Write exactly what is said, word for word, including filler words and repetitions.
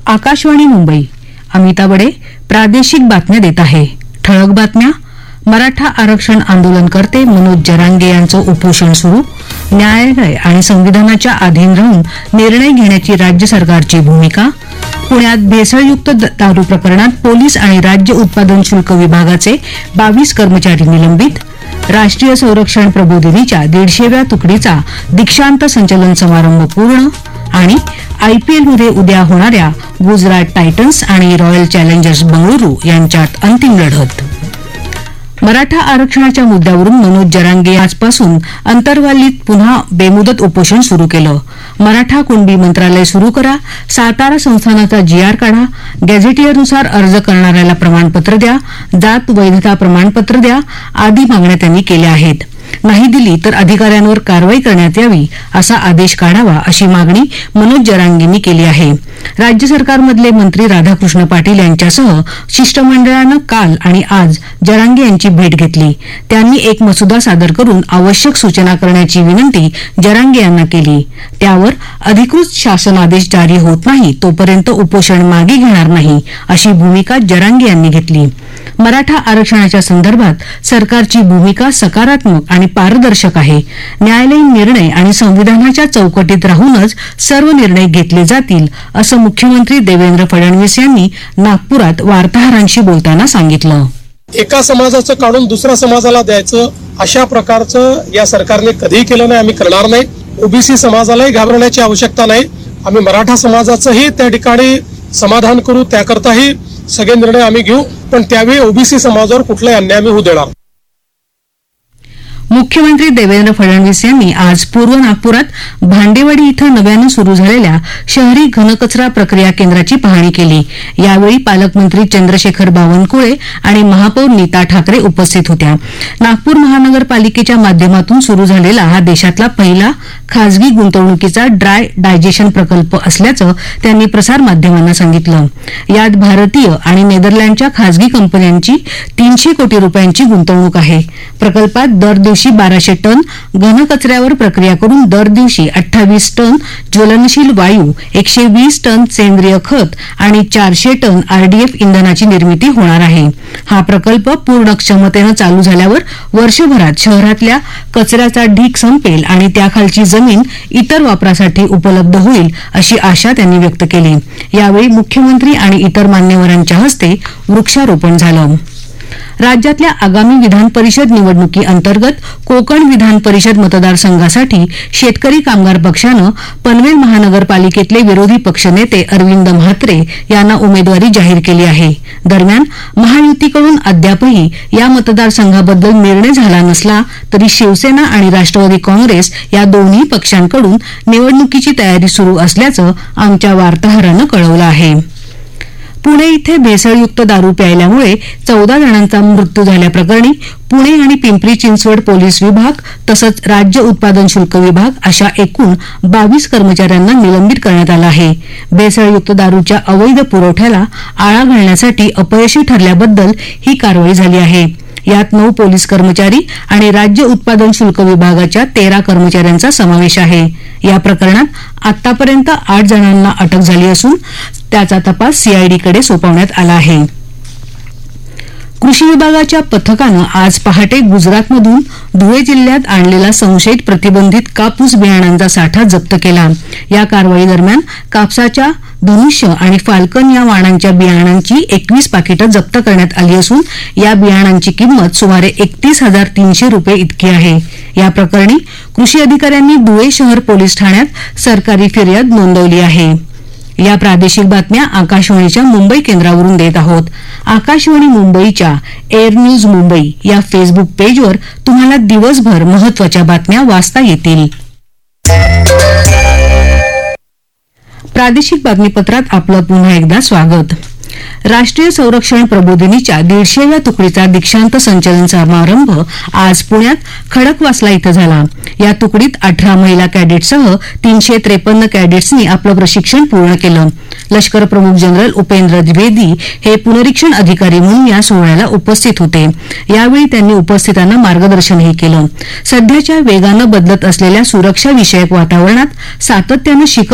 आकाशवाणी मुंबई. अमिता बडे प्रादेशिक बातम्या देत आहे. ठळक बातम्या. मराठा आरक्षण आंदोलनकर्ते मनोज जरांगे यांचं उपोषण सुरू. न्यायालय आणि संविधानाच्या अधीन राहून निर्णय घेण्याची राज्य सरकारची भूमिका. पुण्यात भेसळयुक्त दारू प्रकरणात पोलीस आणि राज्य उत्पादन शुल्क विभागाचे बावीस कर्मचारी निलंबित. राष्ट्रीय संरक्षण प्रबोधिनीच्या दीडशेव्या तुकडीचा दीक्षांत संचलन समारंभ पूर्ण. आणि आयपीएलमध्ये उद्या होणाऱ्या गुजरात टायटन्स आणि रॉयल चॅलेंजर्स बंगळुरू यांच्यात अंतिम लढत. मराठा आरक्षणाच्या मुद्द्यावरून मनोज जरांगे आजपासून अंतरवालीत पुन्हा बेमुदत उपोषण सुरू केलं. मराठा कुणबी मंत्रालय सुरू करा, सातारा संस्थानाचा जीआर काढा, गॅझेटियरनुसार अर्ज करणाऱ्याला प्रमाणपत्र द्या, जात वैधता प्रमाणपत्र द्या आदी मागण्या त्यांनी केल्या आहेत. नाही दिली तर अधिकाऱ्यांवर कारवाई करण्यात यावी असा आदेश काढावा अशी मागणी मनोज जरांगेंनी केली आहे. राज्य सरकारमधले मंत्री राधाकृष्ण पाटील यांच्यासह शिष्टमंडळानं काल आणि आज जरांगे यांची भेट घेतली. त्यांनी एक मसुदा सादर करून आवश्यक सूचना करण्याची विनंती जरांगे यांना केली. त्यावर अधिकृत शासनादेश जारी होत नाही तोपर्यंत उपोषण मागे घेणार नाही अशी भूमिका जरांगे यांनी घेतली. मराठा आरक्षणाच्या संदर्भात सरकारची भूमिका सकारात्मक आणि पारदर्शक आहे. न्यायालयीन निर्णय आणि संविधानाच्या चौकटीत राहूनच सर्व निर्णय घेतले जातील असं मुख्यमंत्री देवेंद्र फडणवीस यांनी नागपुरात वार्ताहरांशी बोलताना सांगितलं. एका समाजाचं काढून दुसऱ्या समाजाला द्यायचं अशा प्रकारचं या सरकारने कधीही केलं नाही, आम्ही करणार नाही. ओबीसी समाजालाही घाबरण्याची आवश्यकता नाही. आम्ही मराठा समाजाचंही त्या ठिकाणी समाधान करू, त्याकरताही सगळे निर्णय आम्ही घेऊ, पण त्यावेळी ओबीसी समाजावर कुठलाही अन्याय आम्ही होऊ देणार. मुख्यमंत्री देवेंद्र फडणवीस यांनी आज पूर्व नागपुरात भांडेवाडी इथं नव्यानं सुरू झालेल्या शहरी घनकचरा प्रक्रिया केंद्राची पाहणी केली. यावेळी पालकमंत्री चंद्रशेखर बावनकुळे आणि महापौर नीता ठाकरे उपस्थित होत्या. नागपूर महानगरपालिकेच्या माध्यमातून सुरू झालेला हा देशातला पहिला खासगी गुंतवणुकीचा ड्राय डायजेशन प्रकल्प असल्याचं त्यांनी प्रसारमाध्यमांना सांगितलं. यात भारतीय आणि नेदरलँडच्या खासगी कंपन्यांची तीनशे कोटी रुपयांची गुंतवणूक आहे. प्रकल्पात दर दिवशी बाराशे टन घनकचऱ्यावर प्रक्रिया करून दर दिवशी अठ्ठावीस टन ज्वलनशील वायू, एकशे वीस टन सेंद्रिय खत आणि चारशे टन आरडीएफ इंधनाची निर्मिती होणार आहे. हा प्रकल्प पूर्ण क्षमतेनं चालू झाल्यावर वर्षभरात शहरातल्या कचऱ्याचा ढीग संपेल आणि त्याखालची जमीन इतर वापरासाठी उपलब्ध होईल अशी आशा त्यांनी व्यक्त केली. यावेळी मुख्यमंत्री आणि इतर मान्यवरांच्या हस्ते वृक्षारोपण झालं. राज्यातल्या आगामी विधान परिषद निवडणुकी अंतर्गत कोकण विधान परिषद मतदारसंघासाठी शेतकरी कामगार पक्षानं पनवेल महानगरपालिकेतले विरोधी पक्षनेते अरविंद म्हात्रे यांना उमेदवारी जाहीर केली आहे. दरम्यान महायुतीकडून अद्यापही या मतदारसंघाबद्दल निर्णय झाला नसला तरी शिवसेना आणि राष्ट्रवादी काँग्रेस या दोन्ही पक्षांकडून निवडणुकीची तयारी सुरू असल्याचं आमच्या वार्ताहरानं कळवलं आहे. पुणे इथे भेसळयुक्त दारू प्यायल्यामुळे चौदा जणांचा मृत्यू झाल्याप्रकरणी पुणे आणि पिंपरी चिंचवड पोलीस विभाग तसंच राज्य उत्पादन शुल्क विभाग अशा एकूण बावीस कर्मचाऱ्यांना निलंबित करण्यात आलं आहे. भेसळयुक्त दारूच्या अवैध पुरवठ्याला आळा घालण्यासाठी अपयशी ठरल्याबद्दल ही कारवाई झाली आहे. यात नऊ पोलीस कर्मचारी आणि राज्य उत्पादन शुल्क विभागाच्या तेरा कर्मचाऱ्यांचा समावेश आहे. या प्रकरणात आतापर्यंत आठ जणांना अटक झाली असून त्याचा तपास सीआयडीकडे सोपवण्यात आला आहे. कृषी विभागाच्या पथकानं आज पहाटे गुजरातमधून धुळे जिल्ह्यात आणलेला संशयित प्रतिबंधित कापूस बियाणांचा साठा जप्त केला. या कारवाई दरम्यान कापसाच्या धनुष्य आणि फाल्कन या वाणांच्या बियाणांची एकवीस पाकिटं जप्त करण्यात आली असून या बियाणांची किंमत सुमारे एकतीस हजार तीनशे रुपये इतकी आहे. या प्रकरणी कृषी अधिकाऱ्यांनी धुळे शहर पोलीस ठाण्यात सरकारी फिर्याद नोंदवली आहे. या प्रादेशिक बातम्या आकाशवाणीच्या मुंबई केंद्रावरून देत आहोत. आकाशवाणी मुंबईच्या एअर न्यूज मुंबई या फेसबुक पेजवर तुम्हाला दिवसभर महत्वाच्या बातम्या वाचता येतील. प्रादेशिक बातमीपत्रात आपलं पुन्हा एकदा स्वागत. राष्ट्रीय संरक्षण प्रबोधिनीच्या दीडशेव्या तुकडीचा दीक्षांत संचलन समारंभ आज पुण्यात खडकवासला इथं झाला. या तुकडीत अठरा महिला कॅडेटसह तीनशे त्रेपन्न कॅडेट्सनी आपलं प्रशिक्षण पूर्ण केलं. लष्कर प्रमुख जनरल उपेंद्र द्विवेदी हे पुनरीक्षण अधिकारी म्हणून या सोहळ्याला उपस्थित होते. यावेळी त्यांनी उपस्थितांना मार्गदर्शनही केलं. सध्याच्या वेगानं बदलत असलेल्या सुरक्षा विषयक वातावरणात सातत्यानं शिकत